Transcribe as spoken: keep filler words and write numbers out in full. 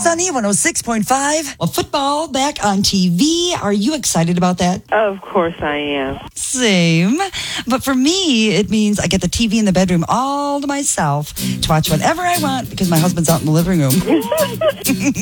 Sunny one oh six point five. Well, football back on T V. Are you excited about that? Of course I am. Same. But for me, it means I get the T V in the bedroom all to myself to watch whenever I want because my husband's out in the living room.